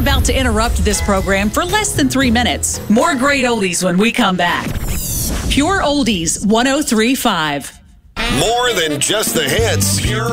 about to interrupt this program for less than 3 minutes. More great oldies when we come back. Pure Oldies 103.5. More than just the hits. Pure